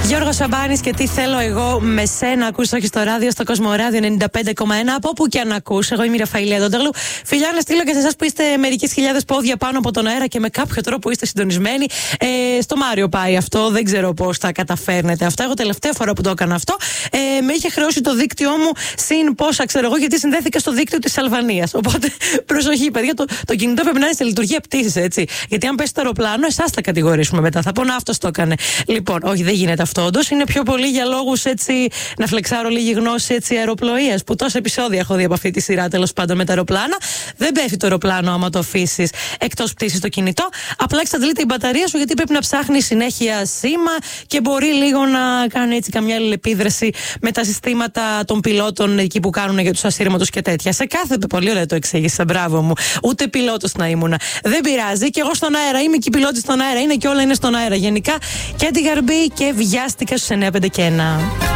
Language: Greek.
Γιώργος Σαμπάνης και τι θέλω εγώ με σένα. Ακούς όχι στο ράδιο, στο Κοσμοράδιο 95,1. Από όπου και αν ακούς. Εγώ είμαι η Ραφαήλια Δόνταγλου. Φιλιά να στείλω και σε εσάς που είστε μερικές χιλιάδες πόδια πάνω από τον αέρα και με κάποιο τρόπο είστε συντονισμένοι. Στο Μάριο πάει αυτό. Δεν ξέρω πώς θα καταφέρνετε αυτά. Εγώ τελευταία φορά που το έκανα αυτό με είχε χρεώσει το δίκτυό μου συν πόσα ξέρω εγώ, γιατί συνδέθηκα στο δίκτυο της Αλβανίας. Οπότε προσοχή, παιδιά. Το κινητό πρέπει να είναι σε λειτουργία πτήσης, έτσι. Γιατί αν πέσει το αεροπλάνο, εσάς θα κατηγορήσουμε μετά. Θα πω να αυτός το έκανε. Λοιπόν, όχι, δεν γίνεται αυτό. Όντως είναι πιο πολύ για λόγους έτσι να φλεξάρω λίγη γνώση έτσι αεροπλοείας. Που τόσα επεισόδια έχω δει από αυτή τη σειρά τέλος πάντων με τα αεροπλάνα. Δεν πέφτει το αεροπλάνο άμα το αφήσεις εκτός πτήσης το κινητό. Απλά εξαντλείται η μπαταρία σου γιατί πρέπει να ψάχνει συνέχεια σήμα και μπορεί λίγο να κάνει έτσι καμιά αλληλεπίδραση με τα συστήματα των πιλότων εκεί που κάνουν για τους ασύρματους και τέτοια. Σε κάθε. Πολύ ωραία το εξήγησα, μπράβο μου. Ούτε πιλότος να ήμουνα. Δεν πειράζει και εγώ στον αέρα. Είμαι και η πιλότης στον αέρα. Είναι και όλα είναι στον αέρα. Γενικά και την Γαρμπή και βιάστηκα στους 9, 5 και 1.